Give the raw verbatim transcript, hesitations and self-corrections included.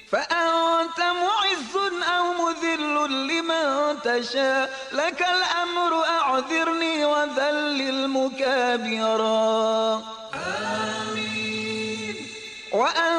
فأنت معز أو مذل لمن تشاء، لك الأمر أعذرني وذلل مكابرا. آمين. وأنت